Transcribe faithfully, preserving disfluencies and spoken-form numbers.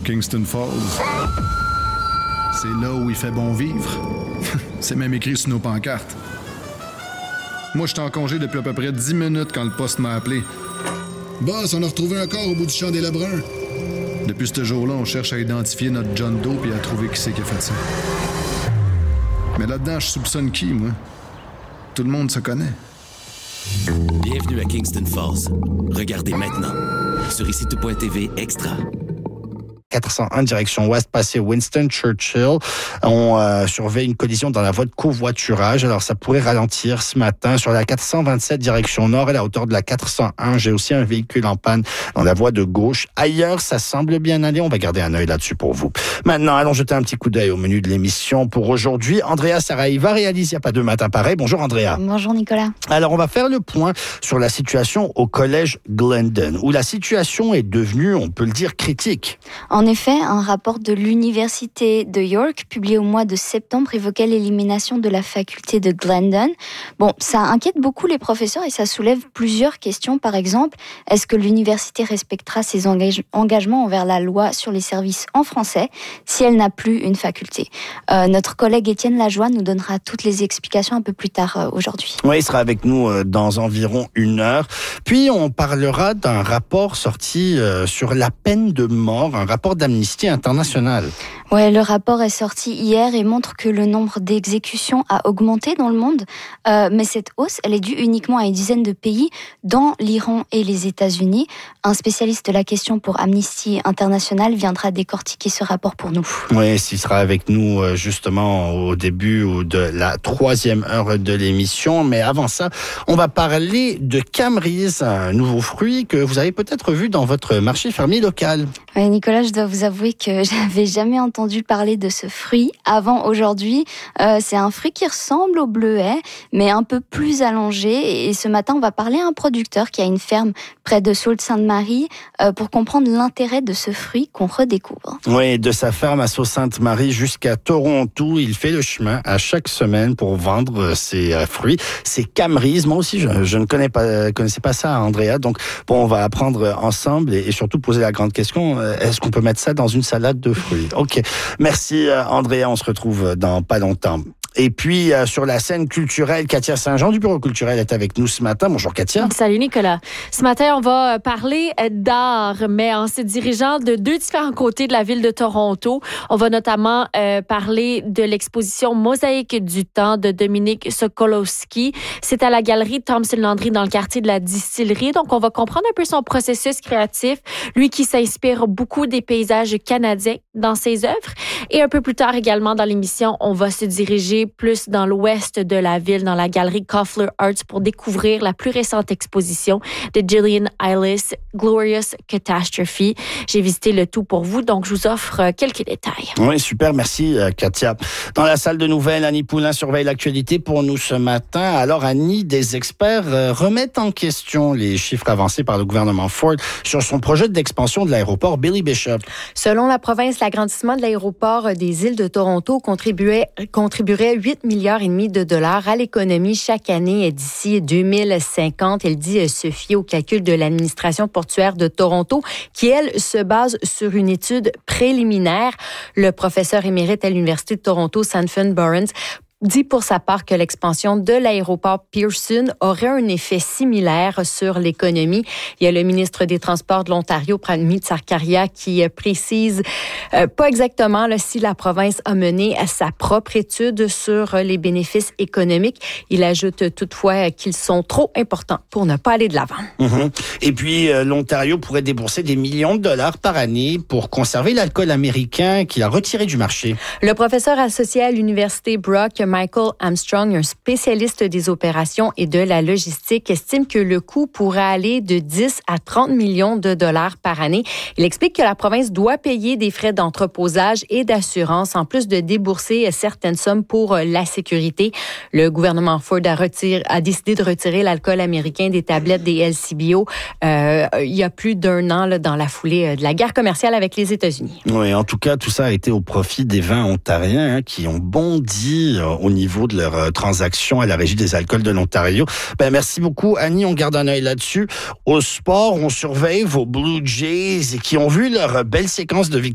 Kingston Falls. C'est là où il fait bon vivre. C'est même écrit sur nos pancartes. Moi, j'étais en congé depuis à peu près dix minutes quand le poste m'a appelé. Boss, on a retrouvé un corps au bout du champ des Lebrun. Depuis ce jour-là, on cherche à identifier notre John Doe et à trouver qui c'est qui a fait ça. Mais là-dedans, je soupçonne qui, moi? Tout le monde se connaît. Bienvenue à Kingston Falls. Regardez maintenant sur ici tout point t v extra. quatre cent un direction ouest, passé Winston Churchill. On euh, surveille une collision dans la voie de covoiturage. Alors, ça pourrait ralentir ce matin sur la quatre cent vingt-sept direction nord à la hauteur de la quatre cent un. J'ai aussi un véhicule en panne dans la voie de gauche. Ailleurs, ça semble bien aller. On va garder un œil là-dessus pour vous. Maintenant, allons jeter un petit coup d'œil au menu de l'émission pour aujourd'hui. Andrea Saraiva réalise Il n'y a pas deux matins pareils. Bonjour Andrea. Bonjour Nicolas. Alors, on va faire le point sur la situation au collège Glendon, où la situation est devenue, on peut le dire, critique. En effet, un rapport de l'Université de York, publié au mois de septembre, évoquait l'élimination de la faculté de Glendon. Bon, ça inquiète beaucoup les professeurs et ça soulève plusieurs questions. Par exemple, est-ce que l'université respectera ses engage- engagements envers la loi sur les services en français si elle n'a plus une faculté? euh, Notre collègue Étienne Lajoie nous donnera toutes les explications un peu plus tard euh, aujourd'hui. Oui, il sera avec nous euh, dans environ une heure. Puis, on parlera d'un rapport sorti euh, sur la peine de mort, un rapport d'Amnesty International. Ouais, le rapport est sorti hier et montre que le nombre d'exécutions a augmenté dans le monde. Euh, mais cette hausse, elle est due uniquement à une dizaine de pays, dont l'Iran et les États-Unis. Un spécialiste de la question pour Amnesty International viendra décortiquer ce rapport pour nous. Oui, il sera avec nous euh, justement au début de la troisième heure de l'émission. Mais avant ça, on va parler de Camrys, un nouveau fruit que vous avez peut-être vu dans votre marché fermier local. Ouais, Nicolas, je dois vous avouer que j'avais jamais entendu parler de ce fruit avant aujourd'hui. Euh, c'est un fruit qui ressemble au bleuet, mais un peu plus allongé. Et ce matin, on va parler à un producteur qui a une ferme près de Sault-Sainte-Marie euh, pour comprendre l'intérêt de ce fruit qu'on redécouvre. Oui, de sa ferme à Sault-Sainte-Marie jusqu'à Toronto, il fait le chemin à chaque semaine pour vendre ses euh, fruits. C'est Camrys. Moi aussi, je, je ne connais pas, connaissais pas ça, Andrea. Donc, bon, on va apprendre ensemble et, et surtout poser la grande question. Est-ce qu'on peut mettre ça dans une salade de fruits? Ok. Merci, Andrea. On se retrouve dans pas longtemps. Et puis, euh, sur la scène culturelle, Katia Saint-Jean du Bureau culturel est avec nous ce matin. Bonjour, Katia. Salut, Nicolas. Ce matin, on va parler d'art, mais en se dirigeant de deux différents côtés de la ville de Toronto. On va notamment euh, parler de l'exposition Mosaïque du temps de Dominique Sokolowski. C'est à la galerie Thompson-Landry dans le quartier de la Distillerie. Donc, on va comprendre un peu son processus créatif, lui qui s'inspire beaucoup des paysages canadiens dans ses œuvres. Et un peu plus tard également dans l'émission, on va se diriger plus dans l'ouest de la ville, dans la galerie Koffler Arts, pour découvrir la plus récente exposition de Gillian Eilis, Glorious Catastrophe. J'ai visité le tout pour vous, donc je vous offre quelques détails. Oui, super, merci Katia. Dans la salle de nouvelles, Annie Poulain surveille l'actualité pour nous ce matin. Alors Annie, des experts remettent en question les chiffres avancés par le gouvernement Ford sur son projet d'expansion de l'aéroport Billy Bishop. Selon la province, l'agrandissement de l'aéroport des îles de Toronto contribuait, contribuerait huit milliards et demi de dollars à l'économie chaque année d'ici deux mille cinquante. Elle dit se fier au calcul de l'administration portuaire de Toronto qui, elle, se base sur une étude préliminaire. Le professeur émérite à l'Université de Toronto, Sanford Burns, dit pour sa part que l'expansion de l'aéroport Pearson aurait un effet similaire sur l'économie. Il y a le ministre des Transports de l'Ontario, Pramit Sarkaria, qui précise euh, pas exactement là, si la province a mené sa propre étude sur les bénéfices économiques. Il ajoute toutefois qu'ils sont trop importants pour ne pas aller de l'avant. Mmh. Et puis, euh, l'Ontario pourrait débourser des millions de dollars par année pour conserver l'alcool américain qu'il a retiré du marché. Le professeur associé à l'Université Brock, Michael Armstrong, un spécialiste des opérations et de la logistique, estime que le coût pourrait aller de dix à trente millions de dollars par année. Il explique que la province doit payer des frais d'entreposage et d'assurance, en plus de débourser certaines sommes pour la sécurité. Le gouvernement Ford a, retiré, a décidé de retirer l'alcool américain des tablettes des L C B O euh, il y a plus d'un an là, dans la foulée de la guerre commerciale avec les États-Unis. Oui, en tout cas, tout ça a été au profit des vins ontariens hein, qui ont bondi euh, au niveau de leurs euh, transactions à la Régie des alcools de l'Ontario. Ben, merci beaucoup, Annie. On garde un œil là-dessus. Au sport, on surveille vos Blue Jays qui ont vu leur belle séquence de victoires